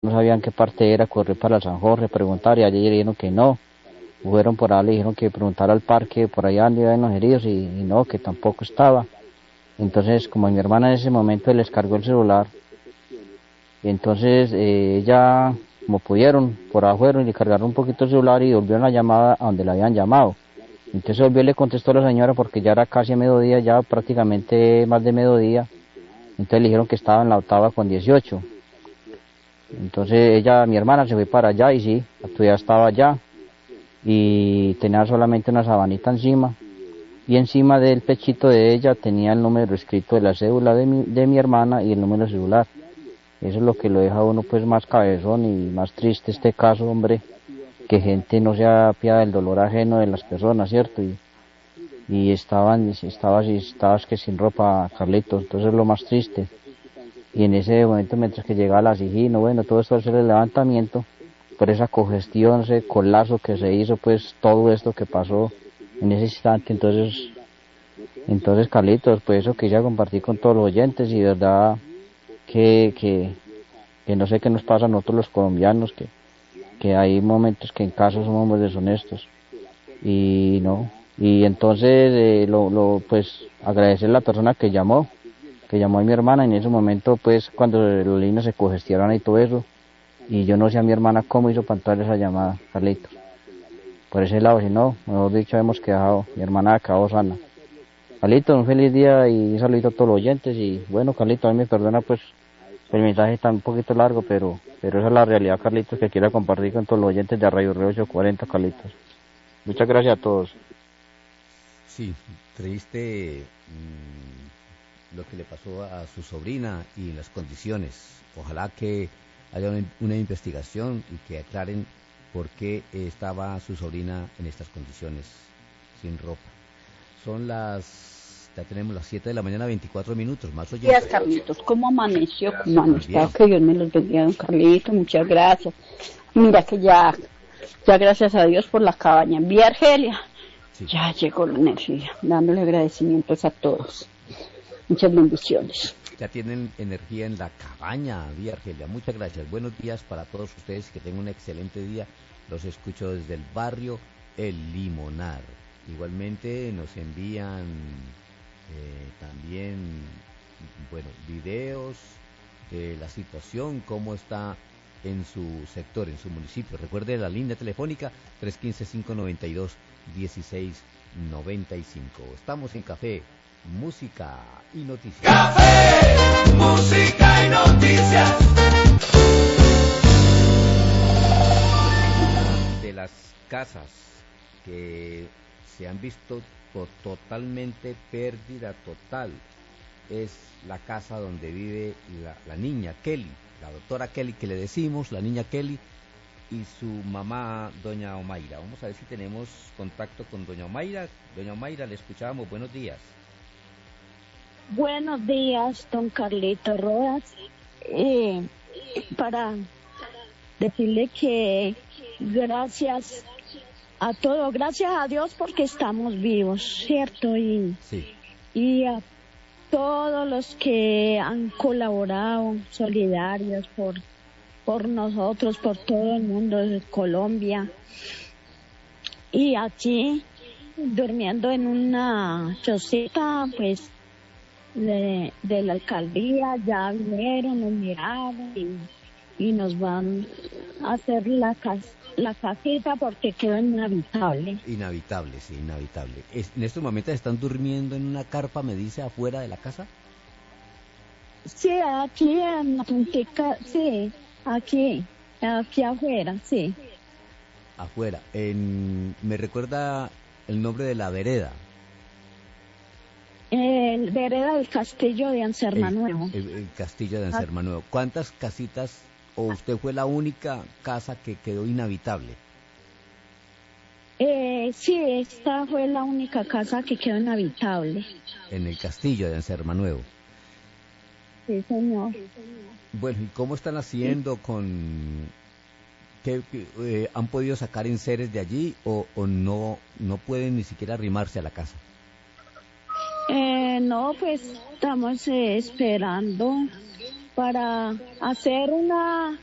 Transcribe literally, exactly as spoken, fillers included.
no sabían qué parte era, correr para el San Jorge, preguntar, y ayer le dijeron que no. Fueron por allá, le dijeron que preguntara al parque, por allá donde iban los heridos, y, y no, que tampoco estaba. Entonces, como mi hermana en ese momento les cargó el celular, y entonces eh, ella, como pudieron, por ahí fueron y le cargaron un poquito el celular y volvieron la llamada a donde la habían llamado. Entonces volvió y le contestó a la señora porque ya era casi a mediodía, ya prácticamente más de mediodía. Entonces le dijeron que estaba en la octava con dieciocho. Entonces ella, mi hermana, se fue para allá y sí, ya estaba allá y tenía solamente una sabanita encima. Y encima del pechito de ella tenía el número escrito de la cédula de mi, de mi hermana y el número celular. Eso es lo que lo deja a uno pues más cabezón y más triste este caso, hombre, que gente no se apiada del dolor ajeno de las personas, ¿cierto? Y, y estaban, estabas, estabas que sin ropa, Carlitos, entonces es lo más triste. Y en ese momento, mientras que llegaba la Sigino, bueno, todo esto hacer el levantamiento, por esa congestión, ese colapso que se hizo, pues todo esto que pasó en ese instante, entonces, entonces Carlitos, pues eso quería compartir con todos los oyentes y de verdad que, que, que no sé qué nos pasa a nosotros los colombianos, que, que hay momentos que en casos somos muy deshonestos y no, y entonces eh, lo, lo, pues agradecer a la persona que llamó, que llamó a mi hermana en ese momento, pues cuando los líneas se congestionaron y todo eso, y yo no sé a mi hermana cómo hizo para entrar esa llamada, Carlitos. Por ese lado, si no, mejor dicho, hemos quedado, mi hermana acabó sana. Carlitos, un feliz día y un saludito a todos los oyentes. Y bueno, Carlitos, a mí me perdona pues el mensaje está un poquito largo, pero pero esa es la realidad, Carlitos, que quiero compartir con todos los oyentes de Radio Río ochocientos cuarenta, Carlitos. Muchas gracias a todos. Sí, triste mmm, lo que le pasó a su sobrina y las condiciones. Ojalá que haya una, una investigación y que aclaren por qué estaba su sobrina en estas condiciones, sin ropa. Son las, ya tenemos las siete de la mañana, veinticuatro minutos, más oyentes. Gracias, Carlitos. ¿Cómo amaneció? ¿Cómo amaneció? Que Dios me los bendiga, don Carlitos. Muchas gracias. Mira que ya, ya gracias a Dios por la cabaña. Envía Argelia. Sí. Ya llegó la energía, dándole agradecimientos a todos. Muchas bendiciones. Ya tienen energía en la cabaña, Vía Argelia. Muchas gracias. Buenos días para todos ustedes, que tengan un excelente día. Los escucho desde el barrio El Limonar. Igualmente nos envían eh, también, bueno, videos de la situación, cómo está en su sector, en su municipio. Recuerde la línea telefónica tres uno cinco, cinco nueve dos, uno seis nueve cinco. Estamos en Café, Música y Noticias. Café, Música y Noticias. De las casas que se han visto to- totalmente pérdida total es la casa donde vive la, la niña Kelly, la doctora Kelly que le decimos, la niña Kelly, y su mamá, doña Omaira. Vamos a ver si tenemos contacto con doña Omaira. Doña Omaira, le escuchamos. Buenos días. Buenos días, don Carlito Rodas. Eh, para decirle que gracias a todo, gracias a Dios porque estamos vivos, ¿cierto? Y, sí. y a todos los que han colaborado, solidarios por, por nosotros, por todo el mundo de Colombia. Y aquí, durmiendo en una chocita, pues, de, de la alcaldía, ya vinieron, nos miraron y, y nos van a hacer la casa. La casita porque quedó inhabitable. Inhabitable, sí, inhabitable. Es, ¿En estos momentos están durmiendo en una carpa, me dice, afuera de la casa? Sí, aquí en la puntica, sí, aquí, aquí afuera, sí. Afuera. En, ¿me recuerda el nombre de la vereda? El vereda del Castillo de Ansermanuevo. El, el, el Castillo de Ansermanuevo. ¿Cuántas casitas, o usted fue la única casa que quedó inhabitable? Eh, sí, esta fue la única casa que quedó inhabitable. En el Castillo de Ansermanuevo. Sí, señor. Bueno, ¿y cómo están haciendo con... ¿Qué, eh, han podido sacar enseres de allí o, o no, no pueden ni siquiera arrimarse a la casa? Eh, no, pues estamos eh, esperando para hacer una